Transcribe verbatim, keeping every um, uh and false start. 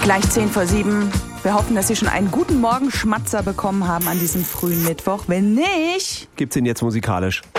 Gleich zehn vor sieben. Wir hoffen, dass Sie schon einen guten Morgen Schmatzer bekommen haben an diesem frühen Mittwoch. Wenn nicht, gibt's ihn jetzt musikalisch.